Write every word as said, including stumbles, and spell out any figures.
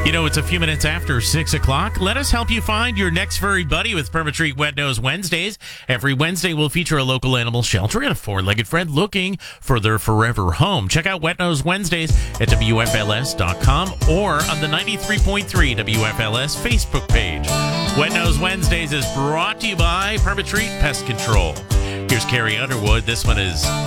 You know, it's a few minutes after six o'clock. Let us help you find your next furry buddy with Permatreat Wet Nose Wednesdays. Every Wednesday, we'll feature a local animal shelter and a four-legged friend looking for their forever home. Check out Wet Nose Wednesdays at W F L S dot com or on the ninety-three point three W F L S Facebook page. Wet Nose Wednesdays is brought to you by Permatreat Pest Control. Here's Carrie Underwood. This one is